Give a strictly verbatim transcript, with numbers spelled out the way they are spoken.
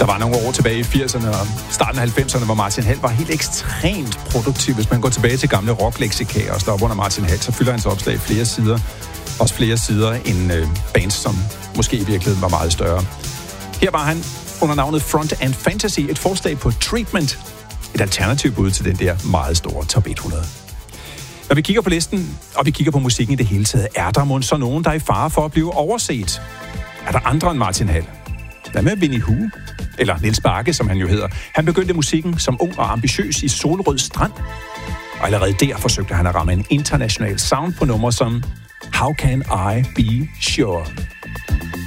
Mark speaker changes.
Speaker 1: Der var nogle år tilbage i firserne og starten af halvfemserne, hvor Martin Hall var helt ekstremt produktiv. Hvis man går tilbage til gamle rockleksikaer og står op under Martin Hall, så fylder hans opslag flere sider. Også flere sider end øh, bands, som måske i virkeligheden var meget større. Her var han under navnet Front and Fantasy, et forslag på Treatment. Et alternativ bud til den der meget store top hundrede. Når vi kigger på listen, og vi kigger på musikken i det hele taget, er der måske så nogen, der er i fare for at blive overset? Er der andre end Martin Hall? Hvad med Winnie Hu? Eller Niels Bakke, som han jo hedder. Han begyndte musikken som ung og ambitiøs i Solrød Strand. Og allerede der forsøgte han at ramme en international sound på nummer som How Can I Be Sure?